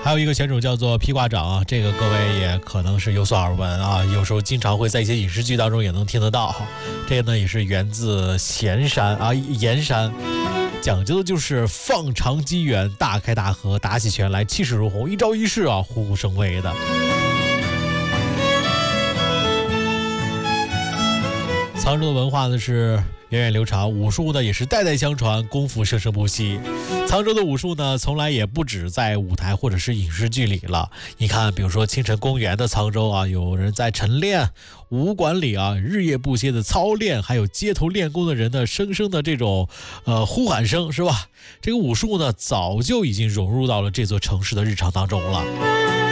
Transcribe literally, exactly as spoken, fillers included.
还有一个拳种叫做披挂掌啊，这个各位也可能是有所耳闻啊，有时候经常会在一些影视剧当中也能听得到。这个呢也是源自咸山啊，盐山，讲究的就是放长击远，大开大合，打起拳来气势如虹，一招一式啊，虎虎生威的。沧州的文化呢是源远流长，武术呢也是代代相传，功夫生生不息。沧州的武术呢，从来也不止在舞台或者是影视剧里了。你看，比如说青城公园的沧州啊，有人在晨练；武馆里啊，日夜不歇的操练，还有街头练功的人的声声的这种呃呼喊声，是吧？这个武术呢，早就已经融入到了这座城市的日常当中了。